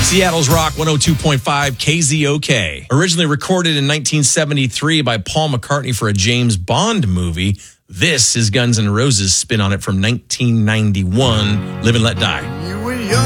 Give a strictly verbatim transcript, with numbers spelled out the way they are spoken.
Seattle's Rock one oh two point five K Z O K. Originally recorded in nineteen seventy-three by Paul McCartney for a James Bond movie, this is Guns N' Roses' spin on it from nineteen ninety-one, Live and Let Die.